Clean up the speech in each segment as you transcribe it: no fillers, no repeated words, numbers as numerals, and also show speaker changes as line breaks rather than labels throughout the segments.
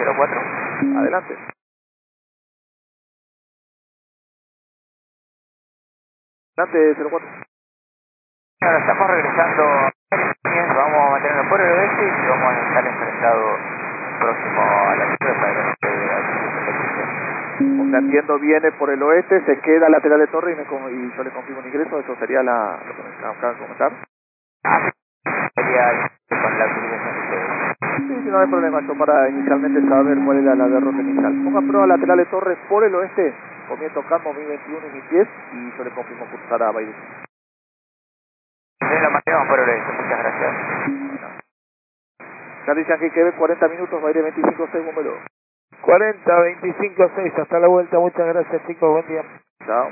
04.
Adelante. Adelante, 04.
Bueno, estamos regresando, vamos a mantenernos por el oeste y vamos a estar enfrentados próximo a la altura para que
Como entiendo, viene por el oeste, se queda lateral de torre y yo le confirmo un ingreso. Eso sería lo que me acaba de comentar.
sería con la utilización de ustedes.
Sí, no hay problema. Yo para inicialmente saber cuál era la derrota inicial. Ponga prueba lateral de torre por el oeste, comienzo Campo 1021 y 1010 y yo le confirmo cursar a Baile.
Lo mantenemos por el oeste, muchas gracias.
Ya dice aquí que ve 40 minutos, Baile 25-6, bombero.
40, 25, 6, hasta la vuelta, muchas gracias chicos, buen día.
Chao.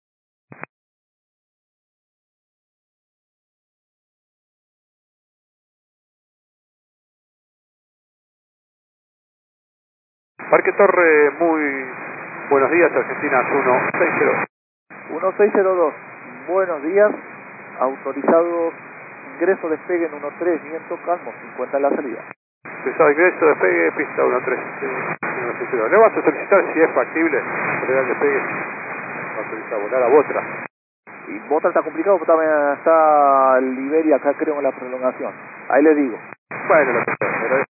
Parque Torre, muy buenos días, Argentinas 160.
1602, buenos días, autorizado ingreso despegue en 13, viento calmo, 50 en la salida.
Pesado ingreso, despegue, pista 130. Le vas a solicitar si es factible, el despegue, va a solicitar volar a Botra.
Y Botra está complicado, porque está Liberia acá creo en la prolongación, ahí les digo.
Bueno, lo que sea,